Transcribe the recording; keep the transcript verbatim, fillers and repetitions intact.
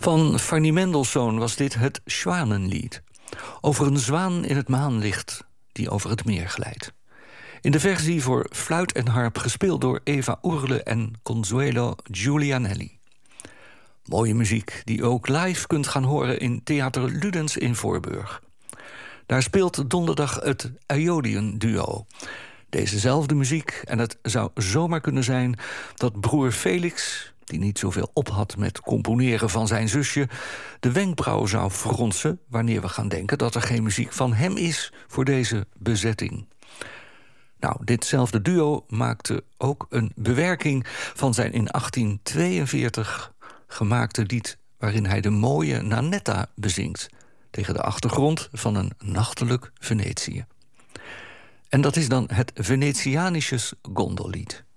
Van Fanny Mendelssohn was dit het Zwanenlied. Over een zwaan in het maanlicht die over het meer glijdt. In de versie voor fluit en harp gespeeld door Eva Urle en Consuelo Giulianelli. Mooie muziek die u ook live kunt gaan horen in Theater Ludens in Voorburg. Daar speelt donderdag het Aeolian-duo. Dezezelfde muziek en het zou zomaar kunnen zijn dat broer Felix, die niet zoveel op had met componeren van zijn zusje, de wenkbrauw zou fronsen wanneer we gaan denken dat er geen muziek van hem is voor deze bezetting. Nou, ditzelfde duo maakte ook een bewerking van zijn in achttien tweeënveertig gemaakte lied waarin hij de mooie Nanetta bezingt tegen de achtergrond van een nachtelijk Venetië. En dat is dan het Venetianisches Gondellied.